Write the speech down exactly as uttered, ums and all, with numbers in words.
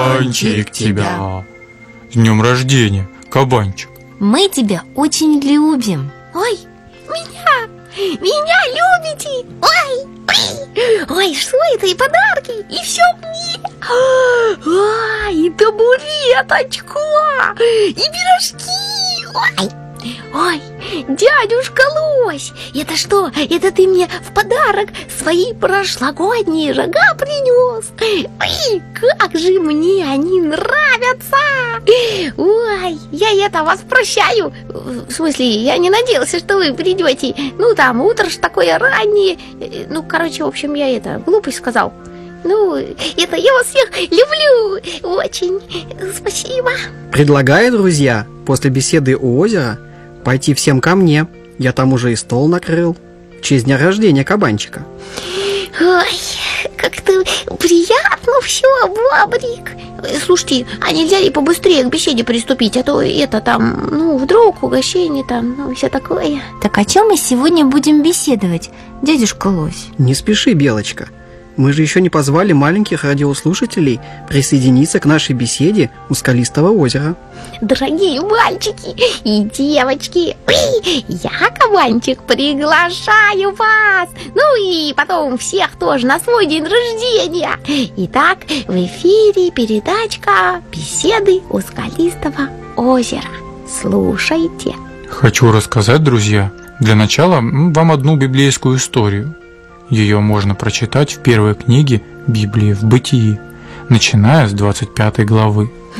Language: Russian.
Кабанчик тебя. С днем рождения, кабанчик. Мы тебя очень любим. Ой, меня, меня любите? Ой, ой, ой, что это, и подарки, и все мне. Ой, и табуреточка, и пирожки. Ой, ой, дядюшка Лось, это что, это ты мне в подарок свои прошлогодние рога принес? Ой, как же мне они нравятся. Ой, я это вас прощаю. В смысле, я не надеялся, что вы придете. Ну, там, утро ж такое раннее. Ну, короче, в общем, я это, глупость сказал. Ну, это я вас всех люблю. Очень. Спасибо. Предлагаю, друзья, после беседы у озера пойти всем ко мне. Я там уже и стол накрыл. В честь дня рождения кабанчика. Ой, как-то приятно все, Бобрик. Слушайте, а нельзя ли побыстрее к беседе приступить? А то это там, ну, вдруг угощение там, ну, все такое. Так о чем мы сегодня будем беседовать, дядюшка Лось? Не спеши, Белочка. Мы же еще не позвали маленьких радиослушателей присоединиться к нашей беседе у скалистого озера. Дорогие мальчики и девочки, я, кабанчик, приглашаю вас. Ну и потом всех тоже на свой день рождения. Итак, в эфире передачка «Беседы у скалистого озера». Слушайте. Хочу рассказать, друзья, для начала вам одну библейскую историю. Ее можно прочитать в первой книге Библии, в Бытии, начиная с двадцать пятой главы.